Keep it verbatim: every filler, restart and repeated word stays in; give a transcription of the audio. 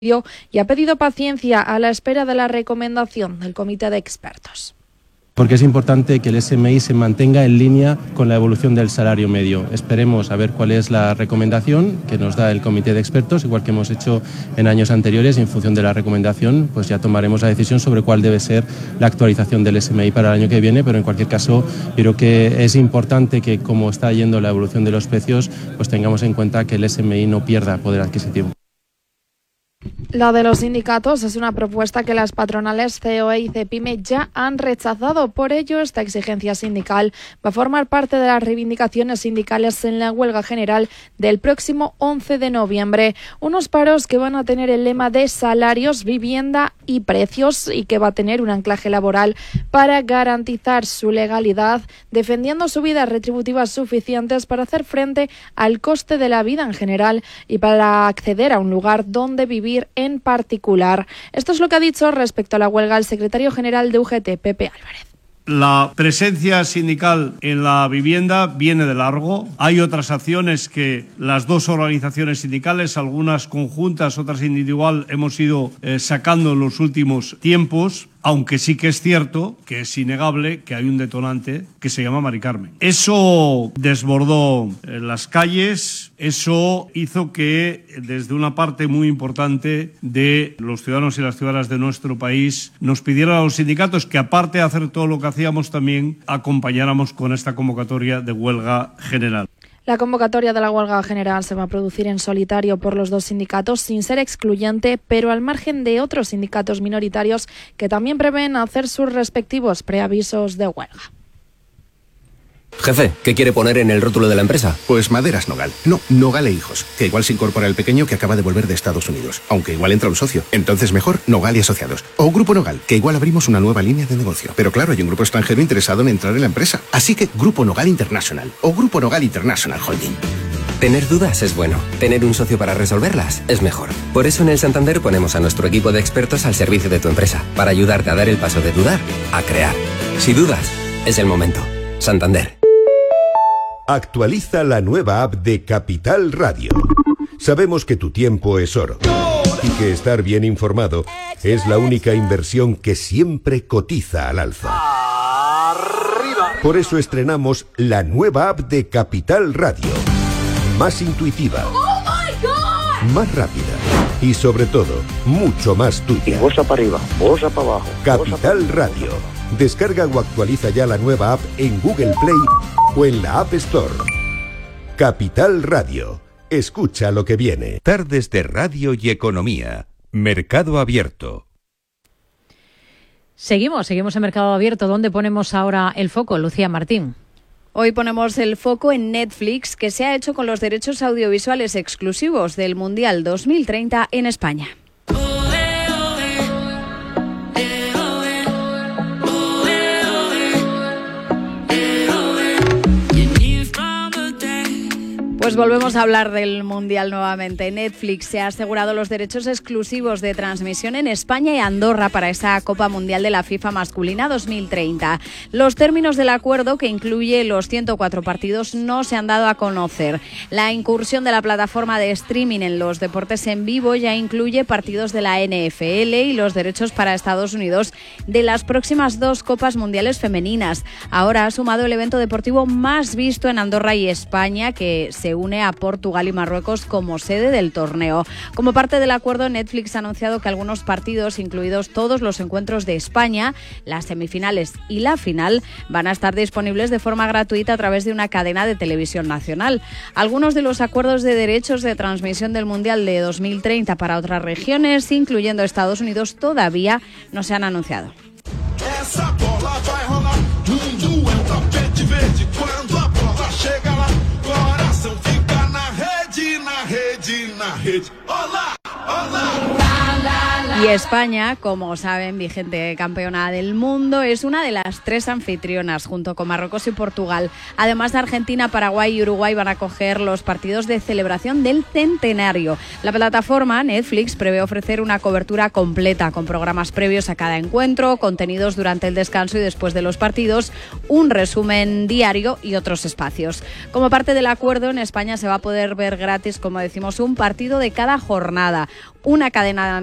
y ha pedido paciencia a la espera de la recomendación del comité de expertos. Porque es importante que el S M I se mantenga en línea con la evolución del salario medio. Esperemos a ver cuál es la recomendación que nos da el comité de expertos, igual que hemos hecho en años anteriores, y en función de la recomendación pues ya tomaremos la decisión sobre cuál debe ser la actualización del S M I para el año que viene, pero en cualquier caso creo que es importante que, como está yendo la evolución de los precios, pues tengamos en cuenta que el S M I no pierda poder adquisitivo. La de los sindicatos es una propuesta que las patronales C E O E y CEPIME ya han rechazado. Por ello, esta exigencia sindical va a formar parte de las reivindicaciones sindicales en la huelga general del próximo once de noviembre. Unos paros que van a tener el lema de salarios, vivienda y precios, y que va a tener un anclaje laboral para garantizar su legalidad, defendiendo subidas retributivas suficientes para hacer frente al coste de la vida en general y para acceder a un lugar donde vivir en particular. Esto es lo que ha dicho respecto a la huelga el secretario general de U G T, Pepe Álvarez. La presencia sindical en la vivienda viene de largo. Hay otras acciones que las dos organizaciones sindicales, algunas conjuntas, otras individual, hemos ido eh, sacando en los últimos tiempos. Aunque sí que es cierto, que es innegable, que hay un detonante que se llama Mari Carmen. Eso desbordó las calles, eso hizo que desde una parte muy importante de los ciudadanos y las ciudadanas de nuestro país nos pidieran a los sindicatos que, aparte de hacer todo lo que hacíamos, también acompañáramos con esta convocatoria de huelga general. La convocatoria de la huelga general se va a producir en solitario por los dos sindicatos sin ser excluyente, pero al margen de otros sindicatos minoritarios que también prevén hacer sus respectivos preavisos de huelga. Jefe, ¿qué quiere poner en el rótulo de la empresa? Pues Maderas Nogal. No, Nogal e Hijos, que igual se incorpora el pequeño que acaba de volver de Estados Unidos. Aunque igual entra un socio. Entonces mejor Nogal y Asociados. O Grupo Nogal, que igual abrimos una nueva línea de negocio. Pero claro, hay un grupo extranjero interesado en entrar en la empresa. Así que Grupo Nogal International o Grupo Nogal International Holding. Tener dudas es bueno. Tener un socio para resolverlas es mejor. Por eso en el Santander ponemos a nuestro equipo de expertos al servicio de tu empresa, para ayudarte a dar el paso de dudar a crear. Si dudas, es el momento. Santander. Actualiza la nueva app de Capital Radio. Sabemos que tu tiempo es oro y que estar bien informado es la única inversión que siempre cotiza al alza. Por eso estrenamos la nueva app de Capital Radio. Más intuitiva, más rápida y sobre todo, mucho más tuya. Y bolsa para arriba, bolsa para abajo. Capital Radio. Descarga o actualiza ya la nueva app en Google Play o en la App Store. Capital Radio. Escucha lo que viene. Tardes de Radio y Economía. Mercado Abierto. Seguimos, seguimos en Mercado Abierto. ¿Dónde ponemos ahora el foco, Lucía Martín? Hoy ponemos el foco en Netflix, que se ha hecho con los derechos audiovisuales exclusivos del Mundial dos mil treinta en España. Pues volvemos a hablar del Mundial nuevamente. Netflix se ha asegurado los derechos exclusivos de transmisión en España y Andorra para esa Copa Mundial de la FIFA Masculina dos mil treinta. Los términos del acuerdo, que incluye los ciento cuatro partidos, no se han dado a conocer. La incursión de la plataforma de streaming en los deportes en vivo ya incluye partidos de la N F L y los derechos para Estados Unidos de las próximas dos Copas Mundiales femeninas. Ahora ha sumado el evento deportivo más visto en Andorra y España, que se une a Portugal y Marruecos como sede del torneo. Como parte del acuerdo, Netflix ha anunciado que algunos partidos, incluidos todos los encuentros de España, las semifinales y la final, van a estar disponibles de forma gratuita a través de una cadena de televisión nacional. Algunos de los acuerdos de derechos de transmisión del Mundial de dos mil treinta para otras regiones, incluyendo Estados Unidos, todavía no se han anunciado. Essa bola vai rolar, mundo é um tapete verde, quando a bola chega lá, coração fica na rede, na rede, na rede. Olá, olá. Y España, como saben, vigente campeona del mundo, es una de las tres anfitrionas junto con Marruecos y Portugal. Además de Argentina, Paraguay y Uruguay van a acoger los partidos de celebración del centenario. La plataforma Netflix prevé ofrecer una cobertura completa con programas previos a cada encuentro, contenidos durante el descanso y después de los partidos, un resumen diario y otros espacios. Como parte del acuerdo, en España se va a poder ver gratis, como decimos, un partido de cada jornada. Una cadena